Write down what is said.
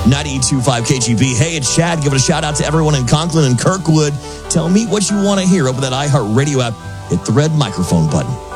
98.25 KGB. Hey, it's Chad. Give it a shout out to everyone in Conklin and Kirkwood. Tell me what you want to hear. Open that iHeartRadio app. Hit the red microphone button.